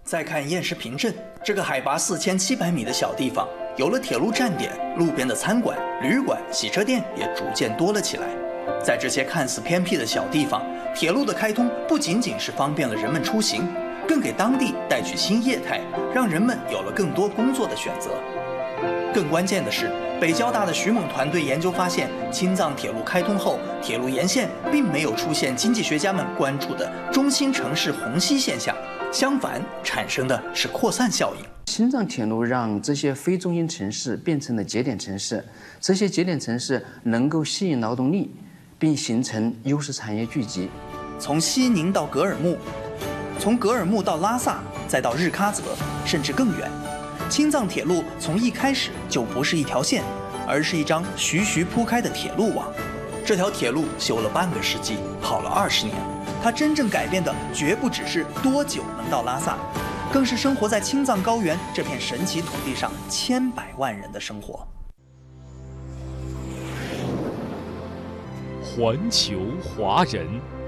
再看偃师坪镇，这个海拔4700米的小地方，有了铁路站点，路边的餐馆、旅馆、洗车店也逐渐多了起来。在这些看似偏僻的小地方，铁路的开通不仅仅是方便了人们出行，更给当地带去新业态，让人们有了更多工作的选择。更关键的是，北交大的徐猛团队研究发现，青藏铁路开通后，铁路沿线并没有出现经济学家们关注的中心城市虹吸现象，相反，产生的是扩散效应。 青藏铁路让这些非中心城市变成了节点城市，这些节点城市能够吸引劳动力，并形成优势产业聚集。 从西宁到格尔木，从格尔木到拉萨，再到日喀则，甚至更远。青藏铁路从一开始就不是一条线，而是一张徐徐铺开的铁路网。这条铁路修了半个世纪，跑了20年，它真正改变的绝不只是多久能到拉萨，更是生活在青藏高原这片神奇土地上千百万人的生活。 环球华人。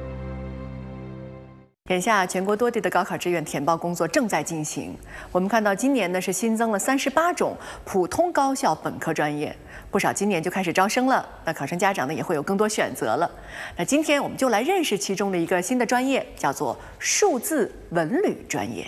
眼下，全国多地的高考志愿填报工作正在进行。我们看到，今年呢是新增了38种普通高校本科专业，不少今年就开始招生了。那考生家长呢也会有更多选择了。那今天我们就来认识其中的一个新的专业，叫做数字文旅专业。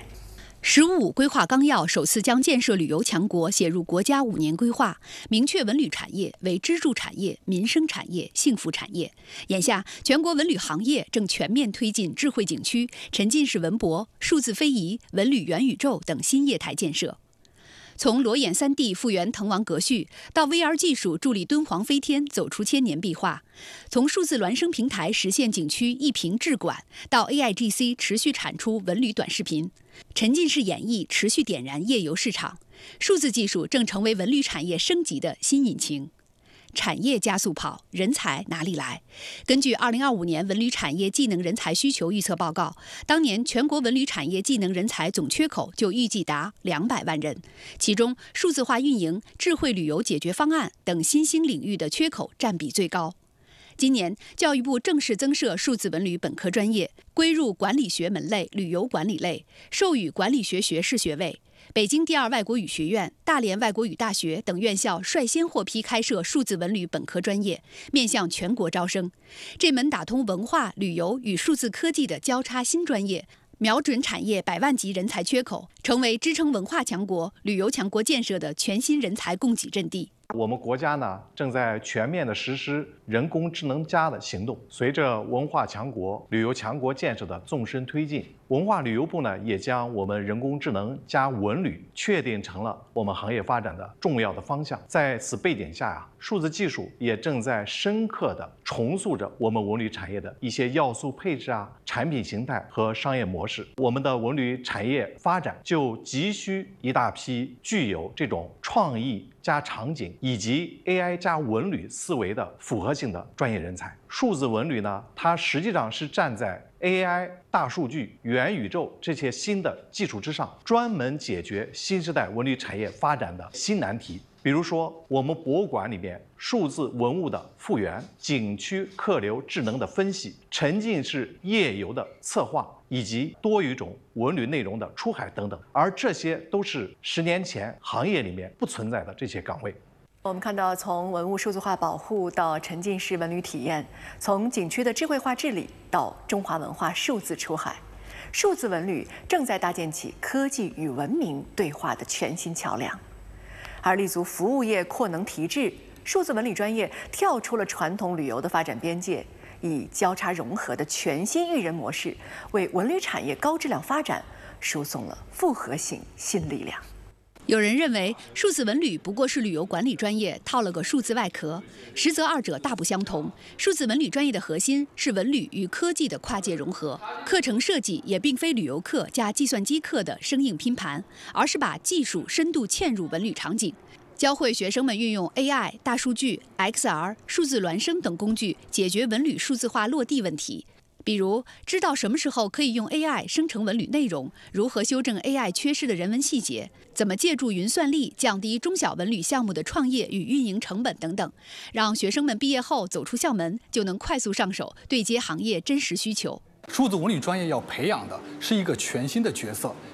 “15规划纲要”首次将建设旅游强国写入国家5年规划，明确文旅产业为支柱产业、民生产业、幸福产业。眼下，全国文旅行业正全面推进智慧景区、沉浸式文博、数字非遗、文旅元宇宙等新业态建设。从裸眼3D 复原滕王阁序，到 VR 技术助力敦煌飞天走出千年壁画；从数字孪生平台实现景区一屏智管，到 AIGC 持续产出文旅短视频，沉浸式演绎持续点燃夜游市场。数字技术正成为文旅产业升级的新引擎。产业加速跑，人才哪里来？根据2025年文旅产业技能人才需求预测报告，当年全国文旅产业技能人才总缺口就预计达200万人，其中数字化运营、智慧旅游解决方案等新兴领域的缺口占比最高。今年，教育部正式增设数字文旅本科专业，归入管理学门类旅游管理类，授予管理学学士学位。北京第二外国语学院、大连外国语大学等院校率先获批开设数字文旅本科专业，面向全国招生。这门打通文化、旅游与数字科技的交叉新专业，瞄准产业100万级人才缺口，成为支撑文化强国、旅游强国建设的全新人才供给阵地。 我们国家呢，正在全面的实施人工智能+的行动。随着文化强国、旅游强国建设的纵深推进，文化旅游部呢，也将我们人工智能加文旅确定成了我们行业发展的重要的方向。在此背景下数字技术也正在深刻地重塑着我们文旅产业的一些要素配置产品形态和商业模式。我们的文旅产业发展就急需一大批具有这种创意加场景以及 AI 加文旅思维的复合性的专业人才。数字文旅呢，它实际上是站在 AI、大数据、元宇宙这些新的技术之上，专门解决新时代文旅产业发展的新难题。比如说，我们博物馆里面数字文物的复原、景区客流智能的分析、沉浸式夜游的策划，以及多语种文旅内容的出海等等，而这些都是10年前行业里面不存在的这些岗位。 我们看到，从文物数字化保护到沉浸式文旅体验，从景区的智慧化治理到中华文化数字出海，数字文旅正在搭建起科技与文明对话的全新桥梁。而立足服务业扩能提质，数字文旅专业跳出了传统旅游的发展边界，以交叉融合的全新育人模式，为文旅产业高质量发展输送了复合型新力量。 有人认为，数字文旅不过是旅游管理专业套了个数字外壳，实则二者大不相同。数字文旅专业的核心是文旅与科技的跨界融合，课程设计也并非旅游课加计算机课的生硬拼盘，而是把技术深度嵌入文旅场景，教会学生们运用 AI、大数据、XR、数字孪生等工具解决文旅数字化落地问题。比如，知道什么时候可以用 AI 生成文旅内容，如何修正 AI 缺失的人文细节，怎么借助云算力降低中小文旅项目的创业与运营成本等等，让学生们毕业后走出校门就能快速上手，对接行业真实需求。 数字文旅专业要培养的是一个全新的角色，